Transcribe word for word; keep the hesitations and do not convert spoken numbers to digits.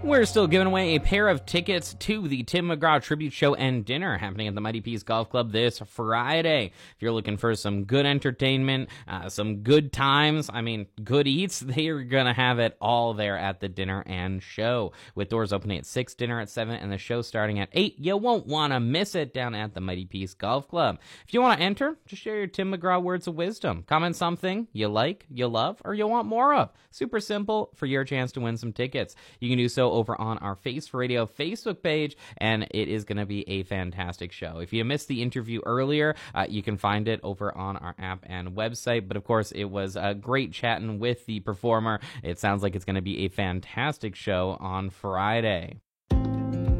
We're still giving away a pair of tickets to the Tim McGraw Tribute Show and Dinner happening at the Mighty Peace Golf Club this Friday. If you're looking for some good entertainment, uh, some good times, I mean, good eats, they're going to have it all there at the dinner and show. With doors opening at six, dinner at seven, and the show starting at eight. You won't want to miss it down at the Mighty Peace Golf Club. If you want to enter, just share your Tim McGraw words of wisdom. Comment something you like, you love, or you want more of. Super simple for your chance to win some tickets. You can do so over on our Face for Radio Facebook page, and it is going to be a fantastic show. If you missed the interview earlier, uh, you can find it over on our app and website. But of course, it was uh, great chatting with the performer. It sounds like it's going to be a fantastic show on Friday.